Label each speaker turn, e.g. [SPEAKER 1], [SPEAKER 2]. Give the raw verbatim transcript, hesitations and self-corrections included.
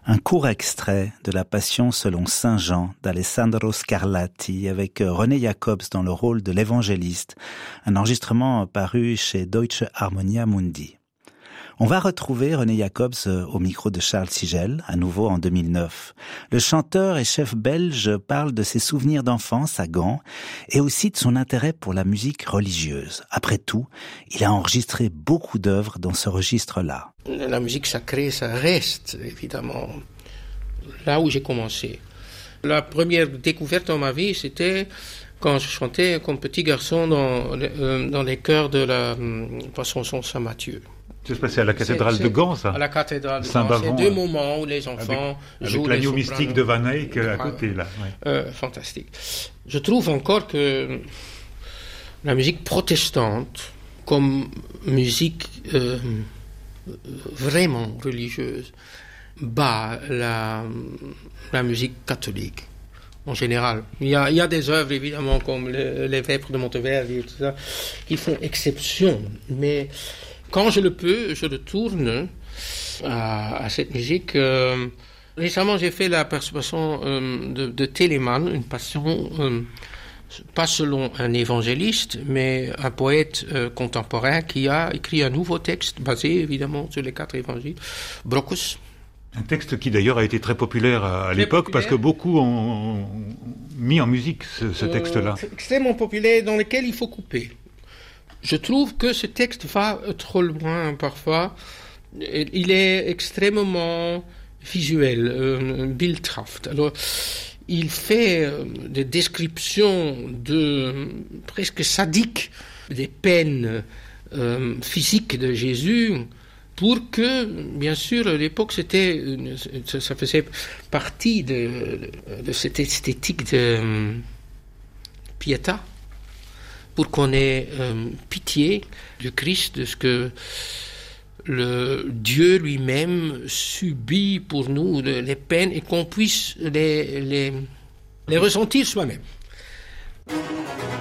[SPEAKER 1] Un court extrait de la Passion selon saint Jean d'Alessandro Scarlatti avec René Jacobs dans le rôle de l'évangéliste, un enregistrement paru chez Deutsche Harmonia Mundi. On va retrouver René Jacobs au micro de Charles Sigel, à nouveau en deux mille neuf. Le chanteur et chef belge parle de ses souvenirs d'enfance à Gand et aussi de son intérêt pour la musique religieuse. Après tout, il a enregistré beaucoup d'œuvres dans ce registre-là.
[SPEAKER 2] La musique sacrée, ça reste évidemment là où j'ai commencé. La première découverte dans ma vie, c'était quand je chantais comme petit garçon dans, euh, dans les chœurs de la euh, Passion Saint-Matthieu.
[SPEAKER 3] Ça se passait à la cathédrale
[SPEAKER 2] c'est,
[SPEAKER 3] de Gand, ça.
[SPEAKER 2] À la cathédrale de
[SPEAKER 3] Saint-Bavon,
[SPEAKER 2] Gand. C'est deux moments où les enfants
[SPEAKER 3] avec,
[SPEAKER 2] jouent
[SPEAKER 3] avec l'agneau mystique de Van Eyck à côté, là. Ouais.
[SPEAKER 2] Euh, fantastique. Je trouve encore que la musique protestante, comme musique euh, vraiment religieuse, bat la, la musique catholique. En général. Il y a, il y a des œuvres, évidemment, comme les, les Vêpres de Monteverdi et tout ça, qui font exception. Mais quand je le peux, je retourne à, à cette musique. Euh, récemment, j'ai fait la persuasion euh, de, de Telemann, une passion, euh, pas selon un évangéliste, mais un poète euh, contemporain qui a écrit un nouveau texte, basé évidemment sur les quatre évangiles, Brockus.
[SPEAKER 3] Un texte qui d'ailleurs a été très populaire à, à l'époque populaire. Parce que beaucoup ont, ont mis en musique ce, ce texte-là.
[SPEAKER 2] Euh, extrêmement populaire dans lequel il faut couper. Je trouve que ce texte va trop loin parfois. Il est extrêmement visuel, euh, bildhaft. Alors, il fait euh, des descriptions de presque sadiques des peines euh, physiques de Jésus. Pour que, bien sûr, à l'époque, c'était, ça faisait partie de, de cette esthétique de euh, piété, pour qu'on ait euh, pitié du Christ, de ce que le Dieu lui-même subit pour nous les peines et qu'on puisse les, les, les ressentir soi-même.